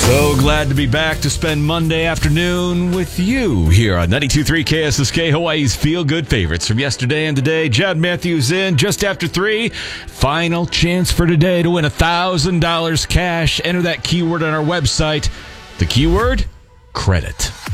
So glad to be back to spend Monday afternoon with you here on 92.3 KSSK, Hawaii's feel-good favorites from yesterday and today. Jad Matthews in just after 3. Final chance for today to win $1,000 cash. Enter that keyword on our website. The keyword, credit.